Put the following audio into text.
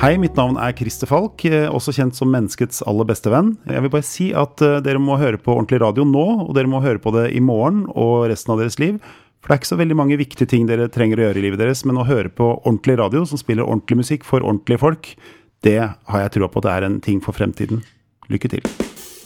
Hei, mitt navn Christer Falk, også kjent som menneskets aller beste venn. Jeg vil bare si at dere må høre på ordentlig radio nå, og dere må høre på det i morgen og resten av deres liv. For det ikke så veldig mange viktige ting dere trenger å gjøre i livet deres, men å høre på ordentlig radio som spiller ordentlig musikk for ordentlige folk, det har jeg trodd på at det en ting for fremtiden. Lykke til!